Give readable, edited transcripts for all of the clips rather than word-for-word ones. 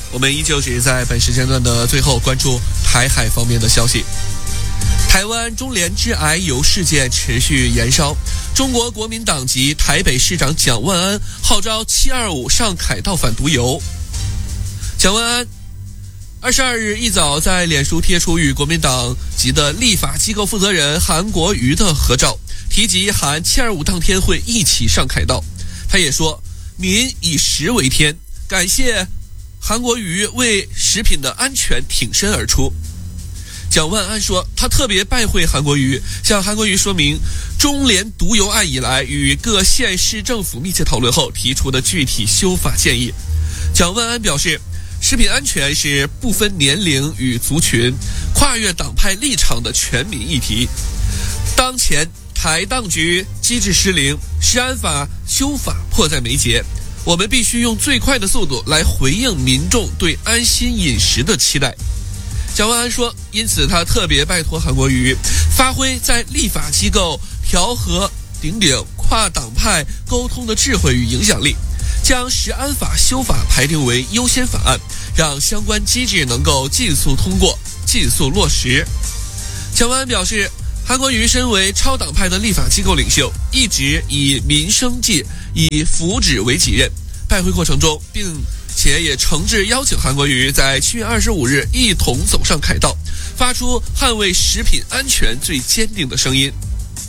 我们依旧是在本时间段的最后关注台海方面的消息。台湾中联致癌油事件持续延烧，中国国民党籍台北市长蒋万安号召725上凯道反毒油。蒋万安22日一早在脸书贴出与国民党籍的立法机构负责人韩国瑜的合照，提及韩725当天会一起上凯道。他也说，民以食为天，感谢韩国瑜为食品的安全挺身而出。蒋万安说，他特别拜会韩国瑜，向韩国瑜说明中联毒油案以来与各县市政府密切讨论后提出的具体修法建议。蒋万安表示，食品安全是不分年龄与族群、跨越党派立场的全民议题。当前台当局机制失灵，食安法修法迫在眉睫，我们必须用最快的速度来回应民众对安心饮食的期待。蒋万安说，因此他特别拜托韩国瑜发挥在立法机构调和顶顶跨党派沟通的智慧与影响力，将食安法修法排定为优先法案，让相关机制能够尽速通过、尽速落实。蒋万安表示，韩国瑜身为超党派的立法机构领袖，一直以民生计、以福祉为己任。拜会过程中，并且也诚挚邀请韩国瑜在7月25日一同走上凯道，发出捍卫食品安全最坚定的声音。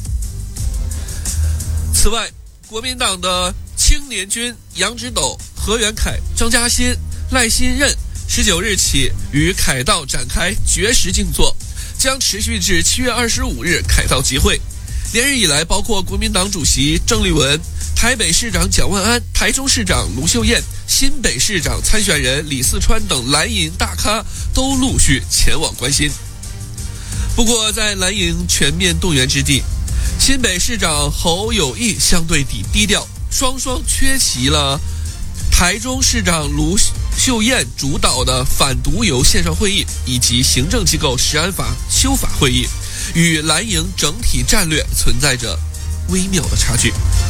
此外，国民党的青年军杨直斗、何元凯、张嘉欣、赖新任19日起与凯道展开绝食静坐，将持续至7月25日凯道集会。连日以来，包括国民党主席郑丽文、台北市长蒋万安、台中市长卢秀燕、新北市长参选人李四川等蓝营大咖都陆续前往关心。不过，在蓝营全面动员之际，新北市长侯友宜相对低调，双双缺席了台中市长卢秀燕主导的反毒油线上会议以及行政机构食安法修法会议，与蓝营整体战略存在着微妙的差距。